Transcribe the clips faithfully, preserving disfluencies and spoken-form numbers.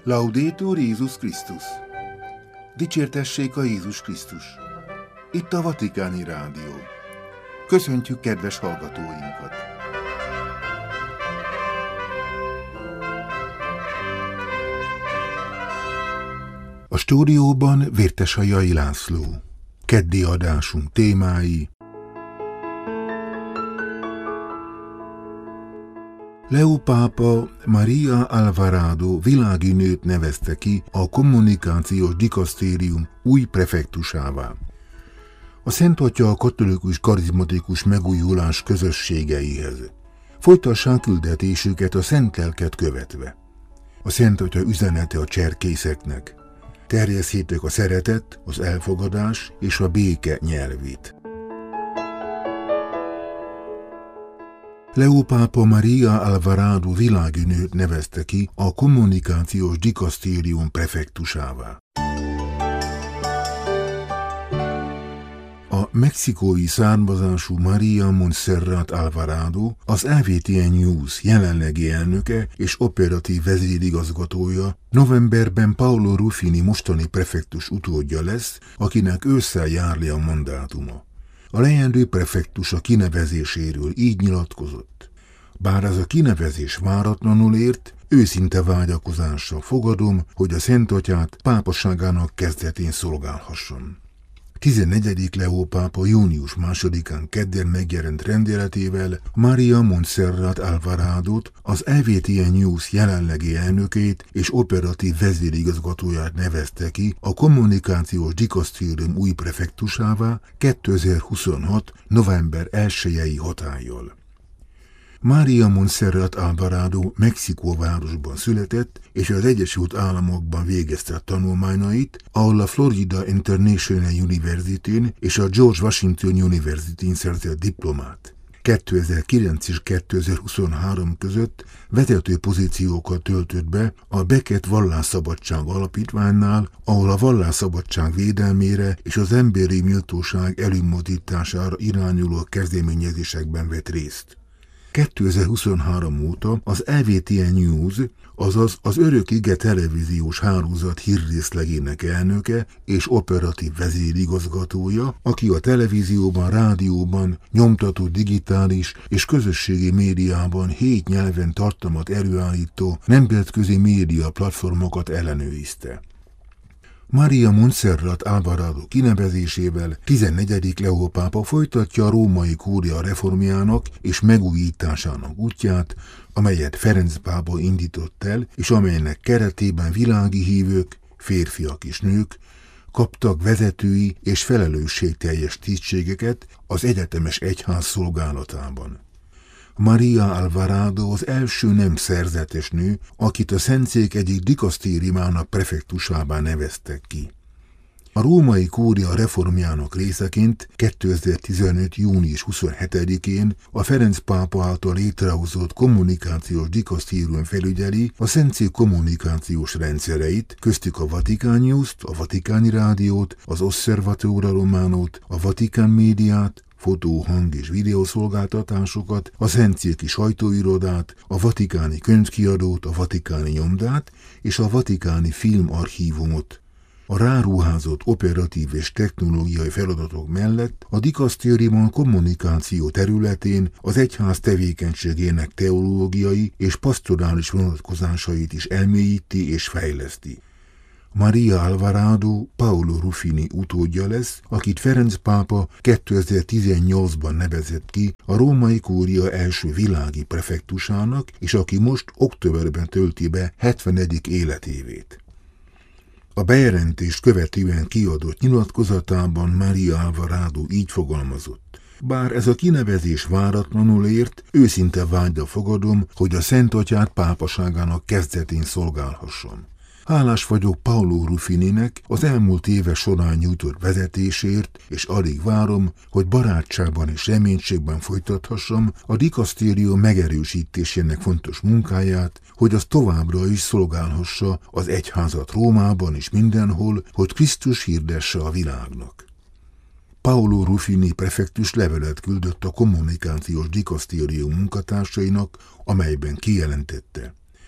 Laudetur Jézus Krisztus! Dicsértessék a Jézus Krisztus! Itt a Vatikáni Rádió. Köszöntjük kedves hallgatóinkat! A stúdióban Vértesajai László. Keddi adásunk témái: Leó pápa Maria Alvarado világi nőt nevezte ki a kommunikációs dikasztérium új prefektusává. A Szent Atya a katolikus karizmatikus megújulás közösségeihez. Folytassák küldetésüket a Szent Lelket követve. A Szent Atya üzenete a cserkészeknek: terjesszétek a szeretet, az elfogadás és a béke nyelvét. Leó pápa Maria Alvarado világi nőt nevezte ki a kommunikációs dikasztérium prefektusává. A mexikói származású Maria Montserrat Alvarado az á vé té en News jelenlegi elnöke és operatív vezérigazgatója, novemberben Paolo Ruffini mostani prefektus utódja lesz, akinek ősszel jár le a mandátuma. A leendő prefektus a kinevezéséről így nyilatkozott: bár ez a kinevezés váratlanul ért, őszinte vágyakozással fogadom, hogy a Szent Atyát pápaságának kezdetén szolgálhasson. tizennegyedik Leó pápa június másodikán kedden megjelent rendeletével Maria Montserrat Alvaradót, az á vé té en News jelenlegi elnökét és operatív vezérigazgatóját nevezte ki a kommunikációs dikasztérium új prefektusává kétezer-huszonhat. november elsejei hatállyal. Maria Montserrat Alvarado Mexikó városban született, és az Egyesült Államokban végezte tanulmányait, ahol a Florida International University-n és a George Washington University-n szerzett diplomát. kétezer-kilenc és kétezer-huszonhárom között vezető pozíciókat töltött be a Becket Vallásszabadság Alapítványnál, ahol a vallásszabadság védelmére és az emberi méltóság előmozdítására irányuló kezdeményezésekben vett részt. kétezer-huszonhárom óta az á vé té en News, azaz az Örök Ige televíziós hálózat hírrészlegének elnöke és operatív vezérigazgatója, aki a televízióban, rádióban, nyomtató digitális és közösségi médiában hét nyelven tartalmat előállító nemzetközi média platformokat ellenőrizte. Maria Montserrat Alvarado kinevezésével tizennegyedik Leó pápa folytatja a római kúria reformjának és megújításának útját, amelyet Ferenc pápa indított el, és amelynek keretében világi hívők, férfiak és nők kaptak vezetői és felelősségteljes tisztségeket az egyetemes egyház szolgálatában. Maria Alvarado az első nem szerzetes nő, akit a Szentszék egyik dikasztériumának prefektusává neveztek ki. A római kúria reformjának részeként kétezer-tizenöt. június huszonhetedikén a Ferenc pápa által létrehozott kommunikációs dikasztérium felügyeli a Szentszék kommunikációs rendszereit, köztük a Vatican News-t, a Vatikáni Rádiót, az Osservatore Románót, a Vatikán médiát, fotó, hang és videószolgáltatásokat, a Szentszéki sajtóirodát, a vatikáni könyvkiadót, a vatikáni nyomdát és a vatikáni filmarchívumot. A ráruházott operatív és technológiai feladatok mellett a dikasztérium kommunikáció területén az egyház tevékenységének teológiai és pastorális vonatkozásait is elmélyíti és fejleszti. Maria Alvarado Paolo Ruffini utódja lesz, akit Ferenc pápa kétezer-tizennyolcban nevezett ki a római kúria első világi prefektusának, és aki most októberben tölti be hetvenedik életévét. A bejelentést követően kiadott nyilatkozatában Maria Alvarado így fogalmazott: bár ez a kinevezés váratlanul ért, őszinte vággyal fogadom, hogy a Szent Atyát pápaságának kezdetén szolgálhassam. Hálás vagyok Paolo Ruffininek az elmúlt éve során nyújtott vezetésért, és alig várom, hogy barátságban és reménységben folytathassam a dikasztérium megerősítésének fontos munkáját, hogy az továbbra is szolgálhassa az egyházat Rómában és mindenhol, hogy Krisztus hirdesse a világnak. Paolo Ruffini prefektus levelet küldött a kommunikációs dikasztérium munkatársainak, amelyben kijelentette: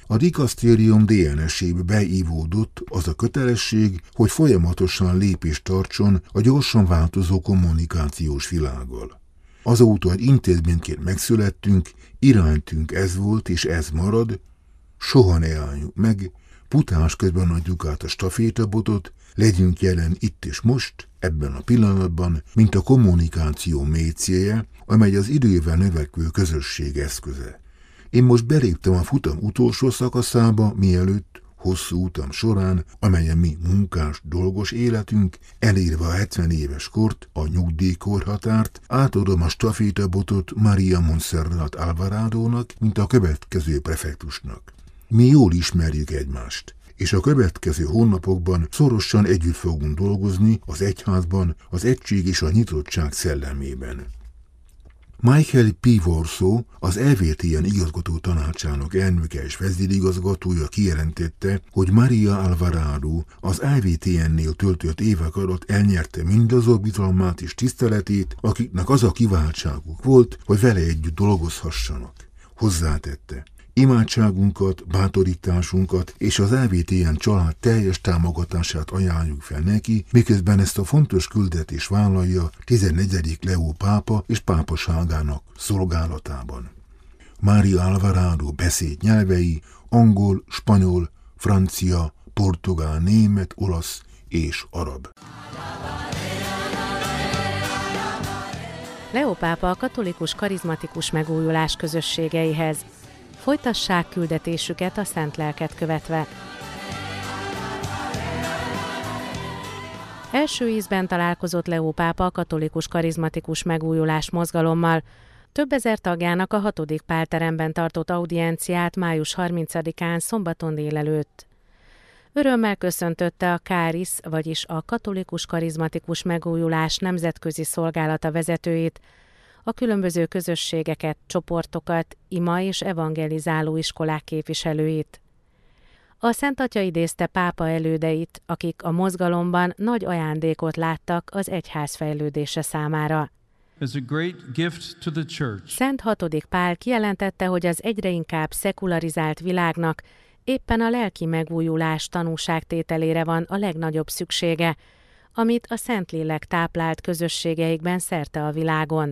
A dikasztérium dé en es-ébe beívódott az a kötelesség, hogy folyamatosan lépést tartson a gyorsan változó kommunikációs világgal. Azóta, hogy intézményként megszülettünk, iránytünk ez volt és ez marad, soha ne álljunk meg, putás közben adjuk át a stafétabotot, legyünk jelen itt és most, ebben a pillanatban, mint a kommunikáció mécéje, amely az idővel növekvő közösség eszköze. Én most beléptem a futam utolsó szakaszába, mielőtt, hosszú utam során, amelyen mi munkás, dolgos életünk, elérve a hetven éves kort, a nyugdíjkorhatárt, átadom a stafétabotot Maria Montserrat Alvarádónak, mint a következő prefektusnak. Mi jól ismerjük egymást, és a következő hónapokban szorosan együtt fogunk dolgozni az egyházban, az egység és a nyitottság szellemében. Michael P. Warsaw, az é vé té en igazgató tanácsának elnöke és vezérigazgatója kijelentette, hogy Maria Alvarado az é vé té en-nél töltött évek alatt elnyerte mindazok bizalmát és tiszteletét, akiknek az a kiváltságuk volt, hogy vele együtt dolgozhassanak. Hozzátette: imádságunkat, bátorításunkat és az é vé té en család teljes támogatását ajánljuk fel neki, miközben ezt a fontos küldetést vállalja tizennegyedik Leó pápa és pápaságának szolgálatában. Maria Alvarado beszéd nyelvei angol, spanyol, francia, portugál, német, olasz és arab. Leó pápa a katolikus karizmatikus megújulás közösségeihez. Folytassák küldetésüket a Szent Lelket követve. Első ízben találkozott Leó pápa a katolikus karizmatikus megújulás mozgalommal. Több ezer tagjának a hatodik Pálteremben tartott audienciát május harmincadikán szombaton délelőtt. Örömmel köszöntötte a Káris, vagyis a katolikus karizmatikus megújulás nemzetközi szolgálata vezetőit, a különböző közösségeket, csoportokat, ima és evangelizáló iskolák képviselőit. A Szent Atya idézte pápa elődeit, akik a mozgalomban nagy ajándékot láttak az egyház fejlődése számára. As a great gift to the church. Szent hatodik Pál kijelentette, hogy az egyre inkább szekularizált világnak éppen a lelki megújulás tanúságtételére van a legnagyobb szüksége, amit a Szentlélek táplált közösségeikben szerte a világon.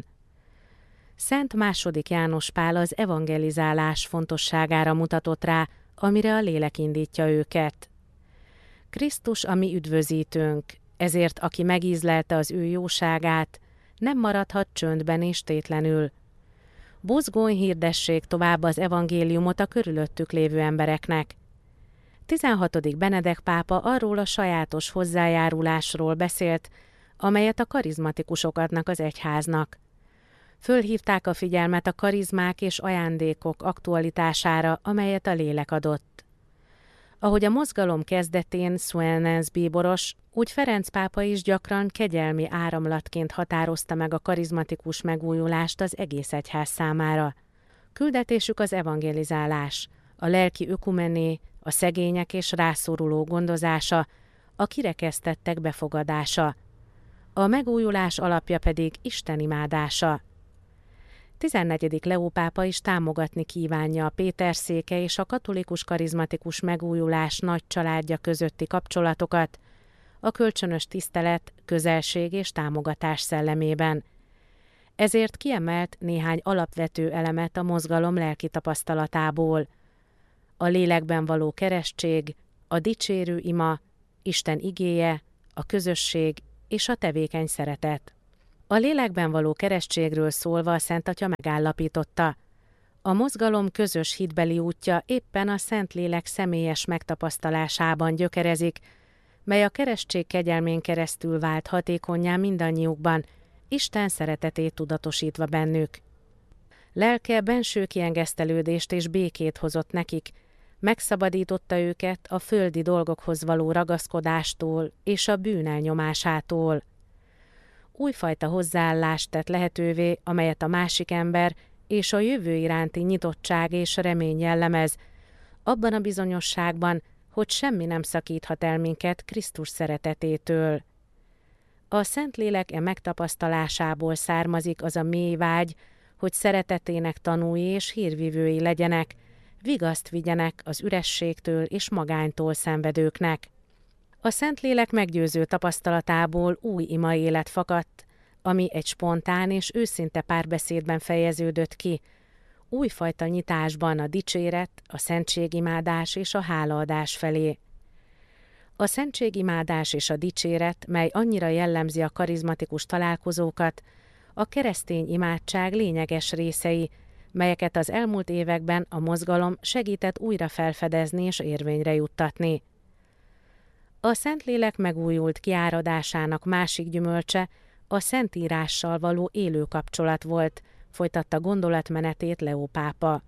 Szent második János Pál az evangelizálás fontosságára mutatott rá, amire a lélek indítja őket. Krisztus a mi üdvözítőnk, ezért aki megízlelte az ő jóságát, nem maradhat csöndben és tétlenül. Buzgón hirdessék tovább az evangéliumot a körülöttük lévő embereknek. tizenhatodik Benedek pápa arról a sajátos hozzájárulásról beszélt, amelyet a karizmatikusok adnak az egyháznak. Fölhívták a figyelmet a karizmák és ajándékok aktualitására, amelyet a lélek adott. Ahogy a mozgalom kezdetén Suenens bíboros, úgy Ferenc pápa is gyakran kegyelmi áramlatként határozta meg a karizmatikus megújulást az egész egyház számára. Küldetésük az evangelizálás, a lelki ökumené, a szegények és rászoruló gondozása, a kirekesztettek befogadása. A megújulás alapja pedig Isten imádása. tizennegyedik Leó pápa is támogatni kívánja a Péterszéke és a katolikus karizmatikus megújulás nagy családja közötti kapcsolatokat, a kölcsönös tisztelet, közelség és támogatás szellemében. Ezért kiemelt néhány alapvető elemet a mozgalom lelki tapasztalatából. A lélekben való keresztség, a dicsérő ima, Isten igéje, a közösség és a tevékeny szeretet. A lélekben való keresztségről szólva a Szent Atya megállapította: a mozgalom közös hitbeli útja éppen a Szentlélek személyes megtapasztalásában gyökerezik, mely a keresztség kegyelmén keresztül vált hatékonnyá mindannyiukban, Isten szeretetét tudatosítva bennük. Lelke benső kiengesztelődést és békét hozott nekik, megszabadította őket a földi dolgokhoz való ragaszkodástól és a bűn elnyomásától. Újfajta hozzáállást tett lehetővé, amelyet a másik ember és a jövő iránti nyitottság és remény jellemez, abban a bizonyosságban, hogy semmi nem szakíthat el minket Krisztus szeretetétől. A Szentlélek e megtapasztalásából származik az a mély vágy, hogy szeretetének tanúi és hírvivői legyenek, vigaszt vigyenek az ürességtől és magánytól szenvedőknek. A Szentlélek meggyőző tapasztalatából új ima élet fakadt, ami egy spontán és őszinte párbeszédben fejeződött ki, újfajta nyitásban a dicséret, a szentségimádás és a hálaadás felé. A szentségimádás és a dicséret, mely annyira jellemzi a karizmatikus találkozókat, a keresztény imádság lényeges részei, melyeket az elmúlt években a mozgalom segített újra felfedezni és érvényre juttatni. A Szentlélek megújult kiáradásának másik gyümölcse a Szentírással való élő kapcsolat volt, folytatta gondolatmenetét Leó pápa.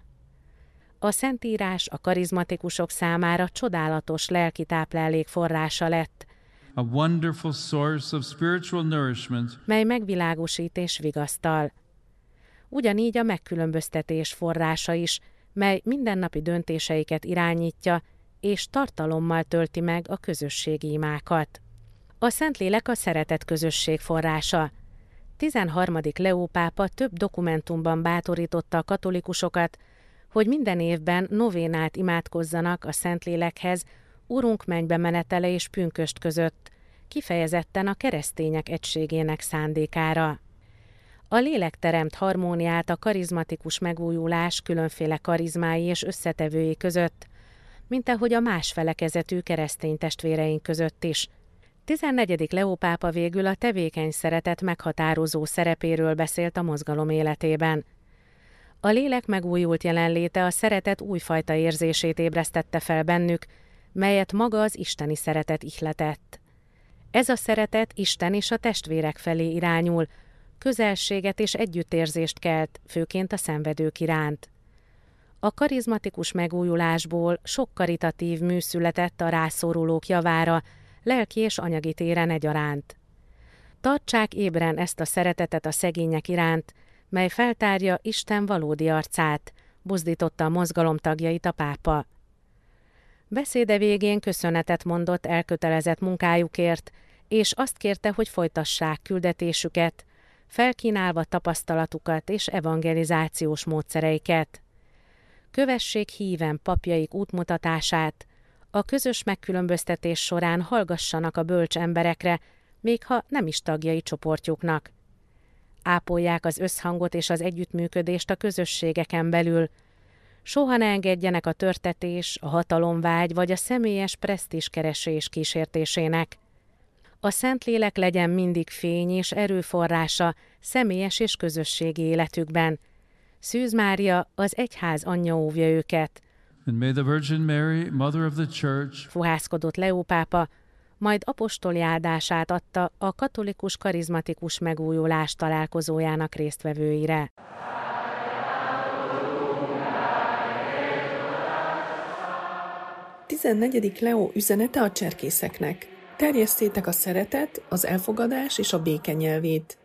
A Szentírás a karizmatikusok számára csodálatos lelki táplálék forrása lett, a wonderful source of spiritual nourishment, mely megvilágosít és vigasztal. Ugyanígy a megkülönböztetés forrása is, mely mindennapi döntéseiket irányítja, és tartalommal tölti meg a közösségi imákat. A Szentlélek a szeretet közösség forrása. tizenharmadik Leó pápa több dokumentumban bátorította a katolikusokat, hogy minden évben novénát imádkozzanak a Szentlélekhez Urunk mennybe menetele és pünkösd között, kifejezetten a keresztények egységének szándékára. A lélek teremt harmóniát a karizmatikus megújulás különféle karizmái és összetevői között, mint ahogy a más felekezetű keresztény testvéreink között is. tizennegyedik Leó pápa végül a tevékeny szeretet meghatározó szerepéről beszélt a mozgalom életében. A lélek megújult jelenléte a szeretet újfajta érzését ébresztette fel bennük, melyet maga az isteni szeretet ihletett. Ez a szeretet Isten és a testvérek felé irányul, közelséget és együttérzést kelt, főként a szenvedők iránt. A karizmatikus megújulásból sok karitatív mű született a rászorulók javára, lelki és anyagi téren egyaránt. Tartsák ébren ezt a szeretetet a szegények iránt, mely feltárja Isten valódi arcát, buzdította a mozgalom tagjait a pápa. Beszéde végén köszönetet mondott elkötelezett munkájukért, és azt kérte, hogy folytassák küldetésüket, felkínálva tapasztalatukat és evangelizációs módszereiket. Kövessék híven papjaik útmutatását, a közös megkülönböztetés során hallgassanak a bölcs emberekre, még ha nem is tagjai csoportjuknak. Ápolják az összhangot és az együttműködést a közösségeken belül. Soha ne engedjenek a törtetés, a hatalomvágy vagy a személyes presztízskeresés kísértésének. A Szentlélek legyen mindig fény és erőforrása személyes és közösségi életükben. Szűz Mária, az egyház anyja óvja őket. and may the Virgin Mary, Mother of the Church, Fohászkodott Leó pápa, majd apostoli áldását adta a katolikus karizmatikus megújulás találkozójának résztvevőire. tizennegyedik Leó üzenete a cserkészeknek. Terjesszétek a szeretet, az elfogadás és a béke nyelvét.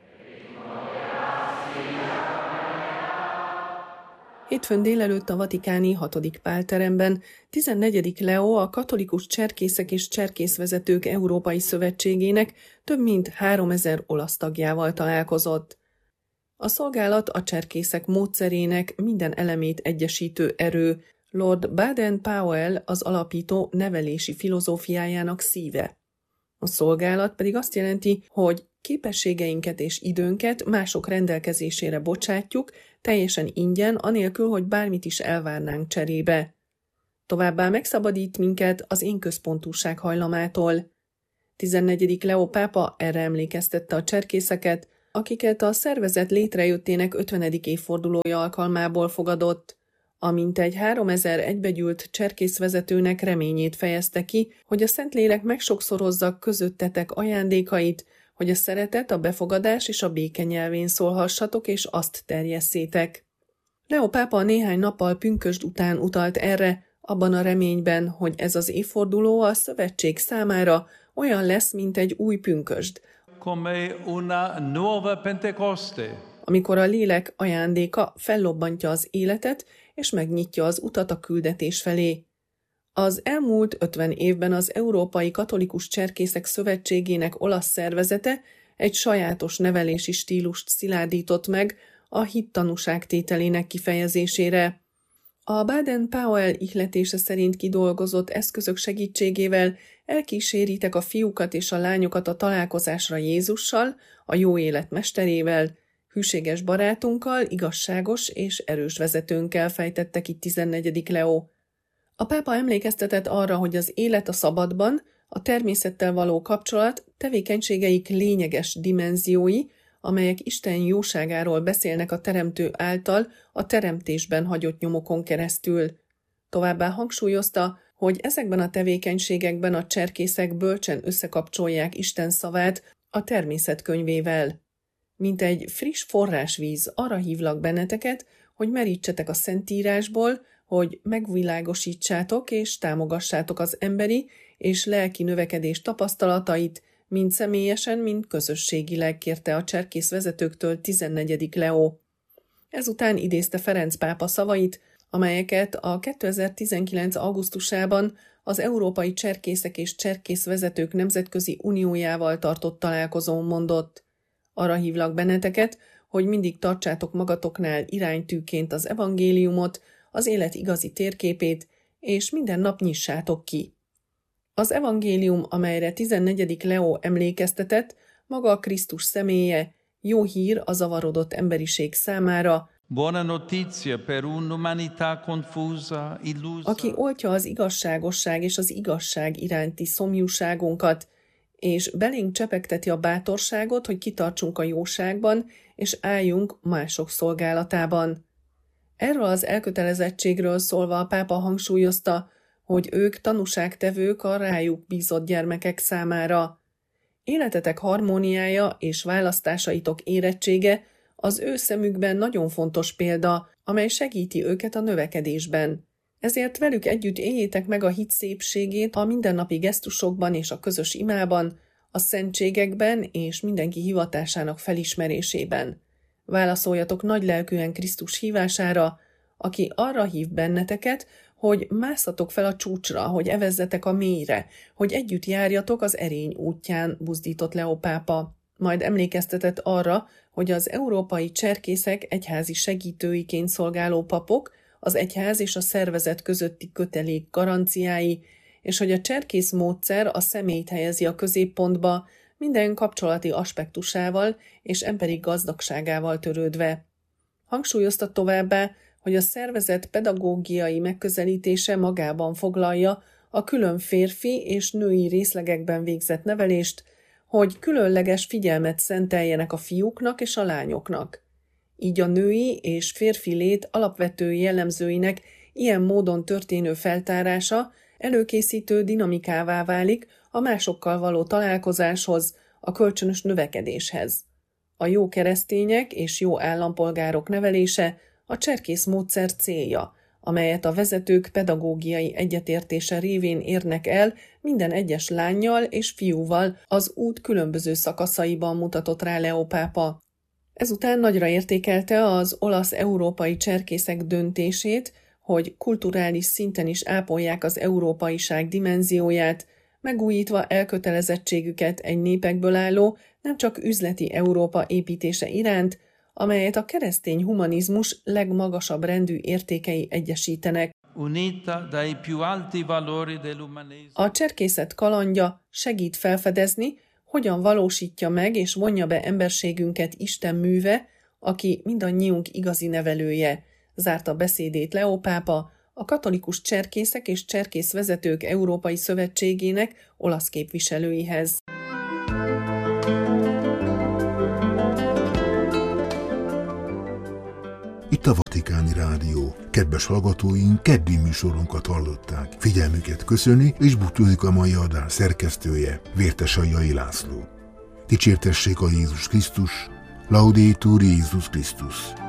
Hétfőn délelőtt a vatikáni hatodik Pál teremben tizennegyedik Leó a Katolikus Cserkészek és Cserkészvezetők Európai Szövetségének több mint háromezer olasz tagjával találkozott. A szolgálat a cserkészek módszerének minden elemét egyesítő erő, Lord Baden-Powell az alapító nevelési filozófiájának szíve. A szolgálat pedig azt jelenti, hogy képességeinket és időnket mások rendelkezésére bocsátjuk, teljesen ingyen, anélkül, hogy bármit is elvárnánk cserébe. Továbbá megszabadít minket az énközpontúság hajlamától. tizennegyedik Leó pápa erre emlékeztette a cserkészeket, akiket a szervezet létrejöttének ötvenedik évfordulója alkalmából fogadott. Amint egy háromezer egybegyűlt cserkészvezetőnek reményét fejezte ki, hogy a Szentlélek megsokszorozza közöttetek ajándékait, hogy a szeretet, a befogadás és a béke nyelvén szólhassatok, és azt terjesszétek. Leó pápa néhány nappal pünkösd után utalt erre, abban a reményben, hogy ez az évforduló a szövetség számára olyan lesz, mint egy új pünkösd, come una nuova Pentecoste. amikor a lélek ajándéka fellobbantja az életet, és megnyitja az utat a küldetés felé. Az elmúlt ötven évben az Európai Katolikus Cserkészek Szövetségének olasz szervezete egy sajátos nevelési stílust szilárdított meg a hit tanúságtételének kifejezésére. A Baden-Powell ihletése szerint kidolgozott eszközök segítségével elkíséritek a fiúkat és a lányokat a találkozásra Jézussal, a jó élet mesterével, hűséges barátunkkal, igazságos és erős vezetőnkkel, fejtette ki tizennegyedik Leó. A pápa emlékeztetett arra, hogy az élet a szabadban, a természettel való kapcsolat tevékenységeik lényeges dimenziói, amelyek Isten jóságáról beszélnek a Teremtő által a teremtésben hagyott nyomokon keresztül. Továbbá hangsúlyozta, hogy ezekben a tevékenységekben a cserkészek bölcsen összekapcsolják Isten szavát a természet könyvével. Mint egy friss forrásvíz, arra hívlak benneteket, hogy merítsetek a Szentírásból, hogy megvilágosítsátok és támogassátok az emberi és lelki növekedés tapasztalatait, mind személyesen, mind közösségileg, kérte a cserkész vezetőktől tizennegyedik Leó. Ezután idézte Ferenc pápa szavait, amelyeket a kétezer-tizenkilenc. augusztusában az Európai Cserkészek és Cserkészvezetők Nemzetközi Uniójával tartott találkozón mondott. Arra hívlak benneteket, hogy mindig tartsátok magatoknál iránytűként az evangéliumot, az élet igazi térképét, és minden nap nyissátok ki. Az evangélium, amelyre tizennegyedik Leó emlékeztetett, maga a Krisztus személye, jó hír a zavarodott emberiség számára, Buona notizia per un'umanità confusa, illusa. Aki oltja az igazságosság és az igazság iránti szomjúságunkat, és belénk csepegteti a bátorságot, hogy kitartsunk a jóságban, és álljunk mások szolgálatában. Erről az elkötelezettségről szólva a pápa hangsúlyozta, hogy ők tanúságtevők a rájuk bízott gyermekek számára. Életetek harmóniája és választásaitok érettsége az ő szemükben nagyon fontos példa, amely segíti őket a növekedésben. Ezért velük együtt éljétek meg a hit szépségét a mindennapi gesztusokban és a közös imában, a szentségekben és mindenki hivatásának felismerésében. Válaszoljatok nagylelkűen Krisztus hívására, aki arra hív benneteket, hogy mászatok fel a csúcsra, hogy evezzetek a mélyre, hogy együtt járjatok az erény útján, buzdított Leó pápa. Majd emlékeztetett arra, hogy az európai cserkészek egyházi segítőiként szolgáló papok, az egyház és a szervezet közötti kötelék garanciái, és hogy a cserkész módszer a személyt helyezi a középpontba, minden kapcsolati aspektusával és emberi gazdagságával törődve. Hangsúlyozta továbbá, hogy a szervezet pedagógiai megközelítése magában foglalja a külön férfi és női részlegekben végzett nevelést, hogy különleges figyelmet szenteljenek a fiúknak és a lányoknak. Így a női és férfi lét alapvető jellemzőinek ilyen módon történő feltárása előkészítő dinamikává válik a másokkal való találkozáshoz, a kölcsönös növekedéshez. A jó keresztények és jó állampolgárok nevelése a cserkész módszer célja, amelyet a vezetők pedagógiai egyetértése révén érnek el minden egyes lánnyal és fiúval az út különböző szakaszaiban, mutatott rá Leó pápa. Ezután nagyra értékelte az olasz-európai cserkészek döntését, hogy kulturális szinten is ápolják az európaiság dimenzióját, megújítva elkötelezettségüket egy népekből álló, nem csak üzleti Európa építése iránt, amelyet a keresztény humanizmus legmagasabb rendű értékei egyesítenek. A cserkészet kalandja segít felfedezni, hogyan valósítja meg és vonja be emberségünket Isten műve, aki mindannyiunk igazi nevelője, zárta beszédét Leó pápa, a Katolikus Cserkészek és Cserkészvezetők Európai Szövetségének olasz képviselőihez. Itt a Vatikáni Rádió. Kedves hallgatóink, keddi műsorunkat hallották. Figyelmüket köszöni, és búcsúzik a mai adás szerkesztője, Vértesai László. Dicsértessék a Jézus Krisztus, Laudetur Jézus Krisztus.